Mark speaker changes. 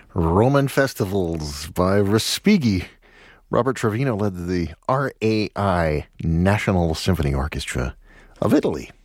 Speaker 1: Roman Festivals by Respighi. Robert Trevino led the RAI National Symphony Orchestra of Italy.